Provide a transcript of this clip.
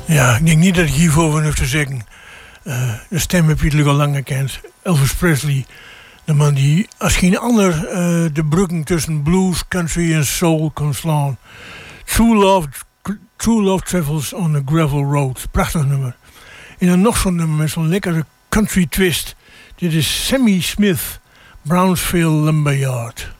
Ja, ik denk niet dat ik hiervoor van hoef te zeggen. De stem heb je natuurlijk al lang gekend. Elvis Presley, de man die als geen ander de bruggen tussen blues, country en soul kon slaan. True Love Travels on a Gravel Road. Prachtig nummer. En dan nog zo'n nummer met zo'n lekkere country twist. Dit is Sammy Smith, Brownsville Lumberyard.